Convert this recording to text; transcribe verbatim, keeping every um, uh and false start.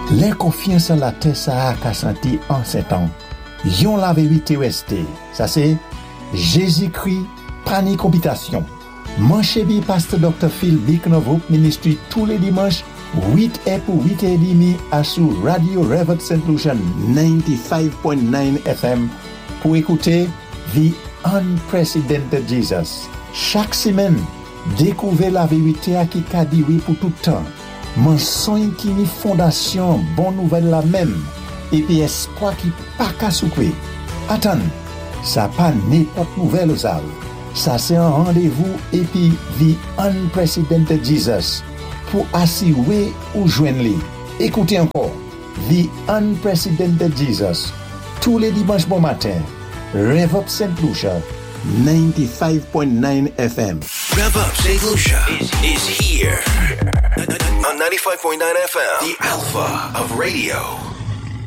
Les confiances en la terre ça a qu'à sentir en sept ans. Yon la vérité resté. Ça c'est Jésus-Christ, pas ni compétition. Manchez bien pasteur docteur Phil Bick dans votre ministry tous les dimanches huit heures pour huit heures trente à sur Radio Reverend Saint Lucia ninety-five point nine F M pour écouter The Unprecedented Jesus. Chaque semaine, découvrez la vérité à qui qu'a dit oui pour tout temps. Mensonge qui ni fondation, bonne nouvelle la même. Et puis espoir qui pas qu'à souper. Attends, ça pas n'importe nouvelle aux arbres. Ça c'est un rendez-vous et puis The Unprecedented Jesus pour assurer ou joindre les. Écoutez encore The Unprecedented Jesus tous les dimanches bon matin. Rev Up Saint Lucia ninety-five point nine F M. Rev Up Saint Lucia is, is here on ninety-five point nine F M, the Alpha of Radio.